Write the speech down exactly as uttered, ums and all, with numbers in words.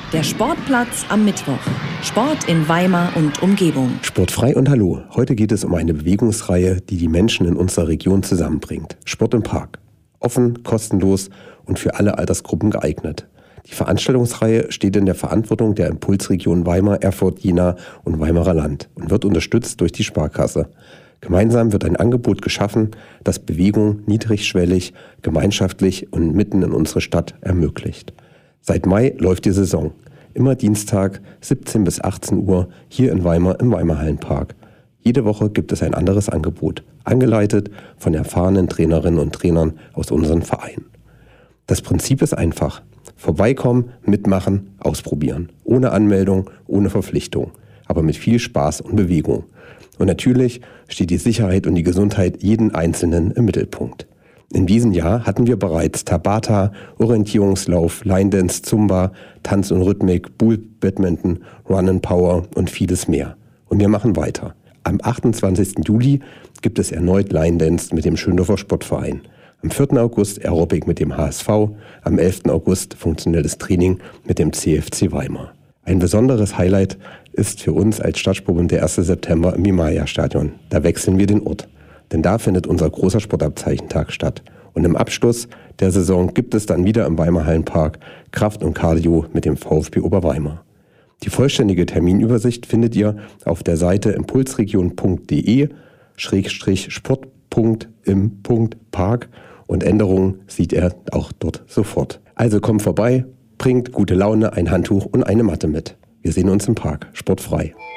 Der Sportplatz am Mittwoch. Sport in Weimar und Umgebung. Sportfrei und hallo. Heute geht es um eine Bewegungsreihe, die die Menschen in unserer Region zusammenbringt. Sport im Park. Offen, kostenlos und für alle Altersgruppen geeignet. Die Veranstaltungsreihe steht in der Verantwortung der Impulsregion Weimar, Erfurt, Jena und Weimarer Land und wird unterstützt durch die Sparkasse. Gemeinsam wird ein Angebot geschaffen, das Bewegung niedrigschwellig, gemeinschaftlich und mitten in unsere Stadt ermöglicht. Seit Mai läuft die Saison. Immer Dienstag, siebzehn bis achtzehn Uhr, hier in Weimar im Weimarhallenpark. Jede Woche gibt es ein anderes Angebot, angeleitet von erfahrenen Trainerinnen und Trainern aus unserem Verein. Das Prinzip ist einfach. Vorbeikommen, mitmachen, ausprobieren. Ohne Anmeldung, ohne Verpflichtung. Aber mit viel Spaß und Bewegung. Und natürlich steht die Sicherheit und die Gesundheit jeden Einzelnen im Mittelpunkt. In diesem Jahr hatten wir bereits Tabata, Orientierungslauf, Line Dance, Zumba, Tanz und Rhythmik, Pool Badminton, Run and Power und vieles mehr. Und wir machen weiter. Am achtundzwanzigsten Juli gibt es erneut Line Dance mit dem Schöndorfer Sportverein. Am vierten August Aerobic mit dem H S V, am elften August funktionelles Training mit dem C F C Weimar. Ein besonderes Highlight ist für uns als Stadtsportbund der erste September im Mimaya-Stadion. Da wechseln wir den Ort. Denn da findet unser großer Sportabzeichentag statt. Und im Abschluss der Saison gibt es dann wieder im Weimarhallenpark Kraft und Cardio mit dem VfB Oberweimar. Die vollständige Terminübersicht findet ihr auf der Seite impulsregion punkt de schrägstrich sport punkt im punkt park und Änderungen sieht er auch dort sofort. Also kommt vorbei, bringt gute Laune, ein Handtuch und eine Matte mit. Wir sehen uns im Park. Sportfrei.